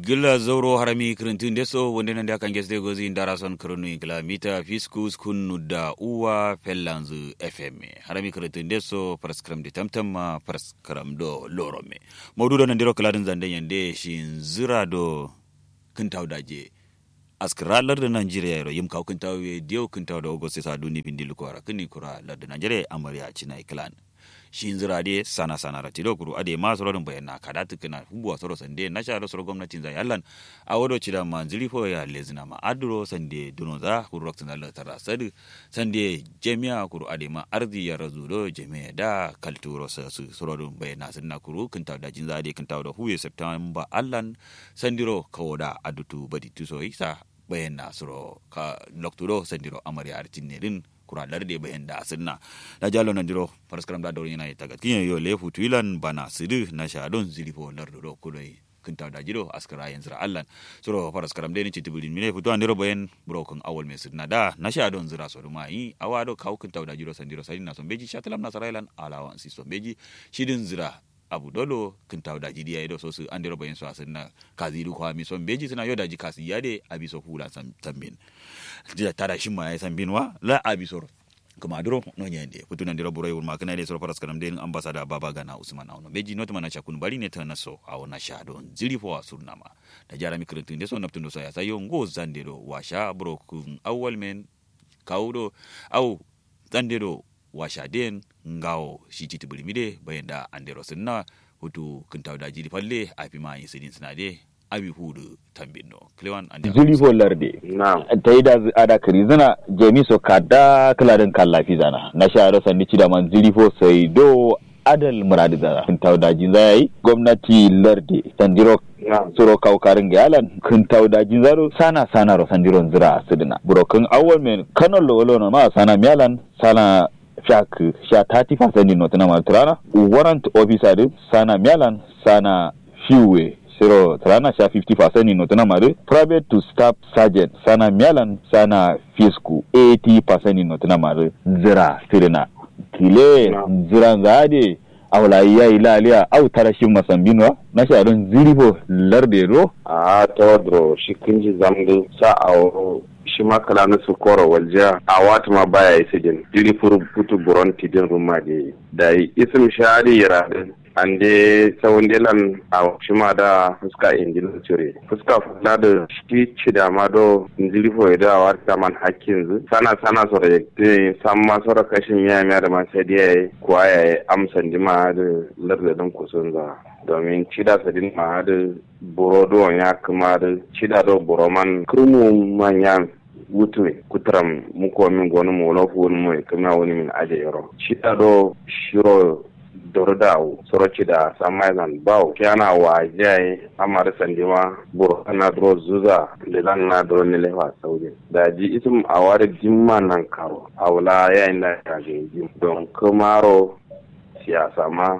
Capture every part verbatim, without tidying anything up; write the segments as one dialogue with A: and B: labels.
A: gila zauro harami kirintun deso wanda nan da kan gesde gozi indara son kirinu kilomita fiskus kunnu da uwa fellanzu fm harami kirintun deso paraskram de tamtam paraskram do lorome mawdudo nan diro kladin zande yande shin zira do kintaw daje askralar da Nigeria yaro yim kaw kintaw we dio kintaw da ogoste sa duni pindilu ko ara kini kura lar da Nigeria amariya cina iklan shin zira de sana sana ratilo kuru ade ma sororin bayana kada tukuna hubuwa soro sande na sharo soro gwamnatin zai yallan a wado cida manzili fo ya lezina ma adro sande dunoza kuru rokin Allah tara sadu sande jami'a kuru ade ma arzi ya razudo jami'a da kalturo su sororin bayana sunna kuru kintaw da jin zade kintaw da huye september allan sandiro kawoda adutu baditu so isa bayana soro ka lokturo sandiro amari artinnerin kuralar da bayan da asinna da jalo nan diro paraskram da dawrin yana taga tiyan yo lefu twilan bana sidu na shadon zilifo lardo kuloi kinta da jiro askara yanzu allan suro paraskram da ni citibulin mine futu andiro bayan broken awal me sidna da na shadon zira so mai awado kaw kinta da jiro sandiro sai na sombeji shatalam na sarailan alawan si sombeji shidin zira abu dolo kinta da jidi yayi do so su andiro bayan so asinna kaziru kwa mi sombeji suna yo da ji kasi yade abiso hula tambin jida tara shimma ya san binwa la abisoro kuma duro no nyende kutuna ndiro buro yul makana de so paras kanam den ambassador baba gana usman awno beji not mana chakun bari ne tana so awona shado zili fo asurnama da jara mi kirtin de so naptundo so ya sayo ngo zandero washa bro kun awwal men kawdo aw zandero washa den ngao shi titibuli mide bayanda andero sunna hutu kintaw da jidi falle afima yin sidin sunade abi hudu tambino klewan ande
B: zuli volarde na taida ada krizana jemiso kada kladen kallafi zana na sharo sanni cida man zuli fo sai do adal muradi zana kin tawdaji zai gwamnati larde sandiro suro kaukarin galan kin tawdaji zaro sana sana ro sandiro zira sidina broken awol men kanol lolo no ma sana mialan sana shak sha thirty percent no tana matrana warrant officer sana mialan sana fiwe Sero trana sha fifty percent ino tana mare private to staff sergeant sana mialan sana fisku eighty percent ino tana mare zira sirina kile no. Zira ngade awla iya ilalia au tarashin masambinwa na sharon ziribo lardero
C: a tawdro shikinji zamdu sa awo shi makala na su koro walja a wata ma baya yi sigin jiri furu putu buron tidin rumma de da isim shari yaradin ande sawundelan a shima da fuska indin cire fuska fula da shi cida ma do zilifo da wata man hakkin zu sana sana so da san ma so da kashin ya miya da ma sai dai kuwa ya amsan dima da lardadin kusun za domin cida sadin ma da burodo ya kuma da cida do boroman kurmu manyan wutu kutram muko min gonu mo lo fu mo kuma woni min aje yoro cida do shiro dordawo soroci da samaizan bawo kyana wa jai amar sandima buru ana dro zuza lelan na dro ne lewa saudi da ji isum awar jimma nan karo awla yayin da ta ga jim don kumaro siyasa ma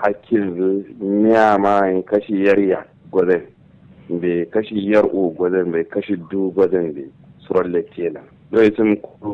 C: hakil miya ma kashi yarya gozen be kashi yar u gozen be kashi du gozen be suralle kenan do isum ku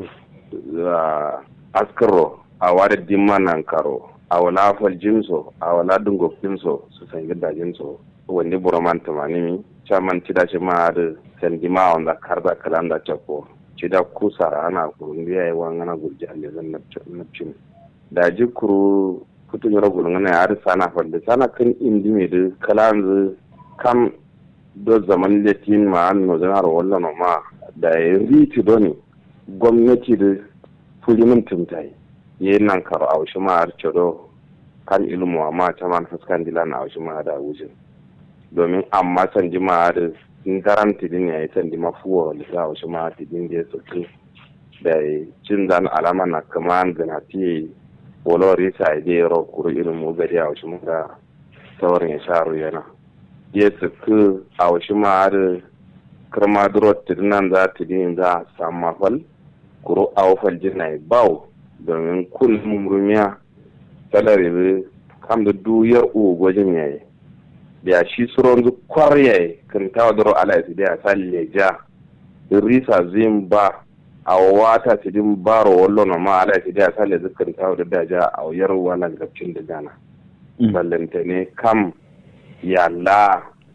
C: askaro awar jimma nan karo a wala fal jimso a wala dungo jimso su san gida jimso wani buraman tamani chaman tida shi ma da sandima wanda karda kalanda chako tida kusara ana kurundiya yi wangana gurja ne zan nabcin da jikuru kutun yara gulungana ya har sana falda sana kan indi me da kalanzu kam do zaman latin ma an no zanar wallan ma da riti doni gwamnati da fulimin tumtai yin nan karo a wasu ma'ar ciro kan ilmu amma ta man fuskan dilan a wasu ma'ar da wujin domin amma san ji ma'ar garan tidin ya yi san di mafuwa wani a wasu ma'ar tidin da ya sauki da cin zan alama na kama an gana fiye wolo risa a idai yaro kuru ilmu gari a wasu ma'ar saurin ya sharu yana ya sauki a wasu ma'ar kirma duro tidinan za tidin za a samu mafal kuru a wafal jinai bawo domin kullum rumiya salari kam da duyar uwa gwajin yayi da shi suron zu kwaryaye kan tawa daro ala su da salle ja risa zin ba a wata su din baro wallo na ma ala su da salle zu kan tawa da ja a yar wannan gabcin da gana ballanta ne kam ya la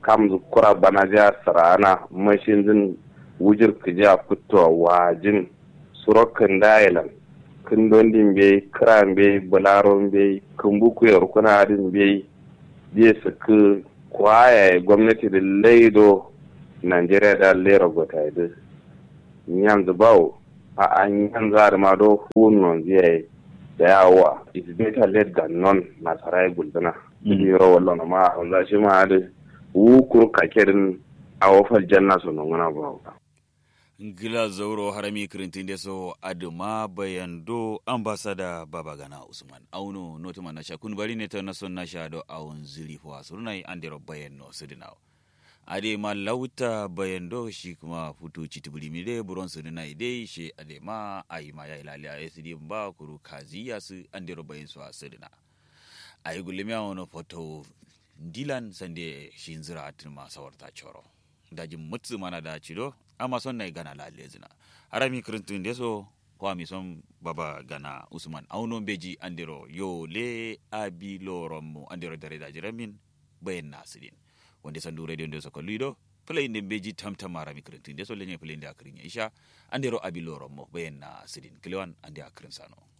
C: kam kura bana ja sarana mashin zin wujir kija fitowa wajin surokan dailan kin dondin bai kiran bai bularon bai kin buku yar kuna din bai bai su ku kwaya gwamnati da laido Najeriya da lera gota da yanzu bawo a an yan zari ma do hunon zai da yawa it's better late than none na sarai gulduna biro wallo ma on za shi ma da wukur kakerin a wofal janna so non na bawo
A: gila zauro harami kirintin da so aduma bayando ambasada babagana usman auno notuma na shakun bari ne ta nason na shado awon ziri fo asurnai andero bayanno sidinawo ade ma lauta bayando shi kuma futu citibuli mi de buron sudinai de shi ade ma ayi ma ya ilali a sidi ba kuru kaziya su andero bayan su asudina ayi gulmi awon foto dilan sande shi zira atin sawarta choro daji mutsu mana da cido amma son na gana lalle zina harami kirintun da so kwa mi son baba gana usman auno beji andero yo le abi loromu andero dare da jiramin bayan nasirin wanda sandu radio da so kollido play din beji tamtam harami kirintun da so lenye play da akrin isha andero abi loromu bayan nasirin kilwan ande akrin sano